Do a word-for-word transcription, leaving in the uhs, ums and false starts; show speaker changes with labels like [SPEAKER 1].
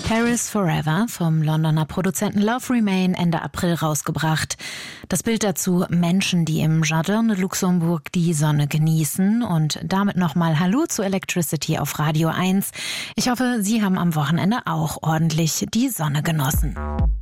[SPEAKER 1] Paris Forever vom Londoner Produzenten Love Remain Ende April rausgebracht. Das Bild dazu: Menschen, die im Jardin de Luxembourg die Sonne genießen. Und damit nochmal Hallo zu Electricity auf Radio eins. Ich hoffe, Sie haben am Wochenende auch ordentlich die Sonne genossen.